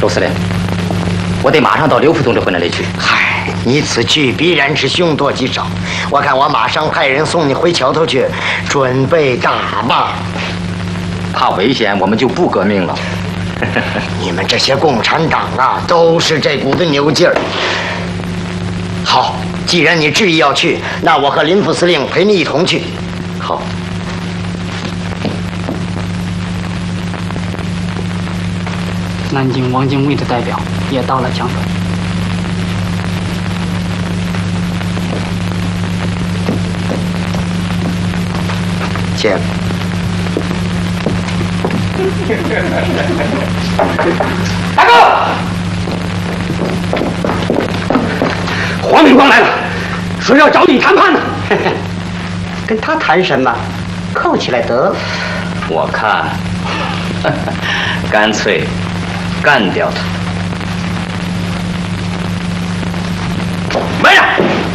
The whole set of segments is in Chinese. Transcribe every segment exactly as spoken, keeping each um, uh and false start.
周司令，我得马上到刘副总指挥那里去。 嗨，你此去必然是凶多吉少。我看我马上派人送你回桥头去，准备打吧。 怕危险，我们就不革命了。 你们这些共产党啊，都是这股子牛劲儿。好，既然你执意要去，那我和林副司令陪你一同去。 好。 南京汪精卫的代表也到了江头。 见。 大哥，黄明光来了，说要找你谈判呢。 跟他谈什么？扣起来得了。 我看，干脆干掉他。 来呀！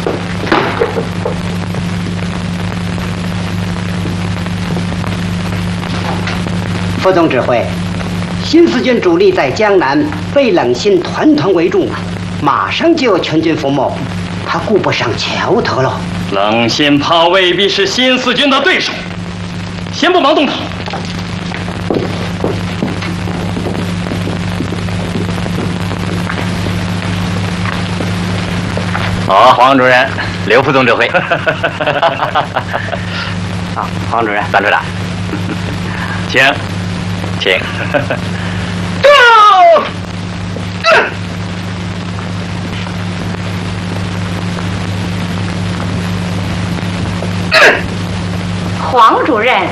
副总指挥，新四军主力在江南被冷心团团围住啊，马上就要全军覆没，他顾不上桥头了。 冷心怕未必是新四军的对手，先不忙动thủ。 好，黄主任，刘副总指挥。 啊，黄主任， 段处长，请，请。 黄主任，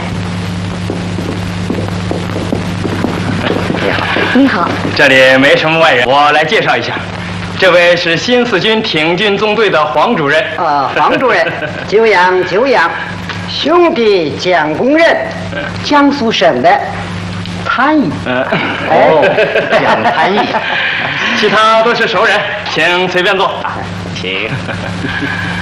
你好， 你好。 这里没什么外人，我来介绍一下，这位是新四军挺进纵队的黄主任。 啊，黄主任，久仰久仰，兄弟蒋公任，江苏省的参议。 嗯， 哦，蒋参议， 其他都是熟人，请随便坐。 请。